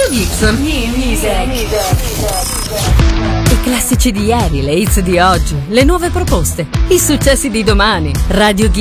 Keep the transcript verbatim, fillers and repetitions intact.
Radio Geeks. New Music. I classici di ieri, le hits di oggi, le nuove proposte, i successi di domani. Radio Geeks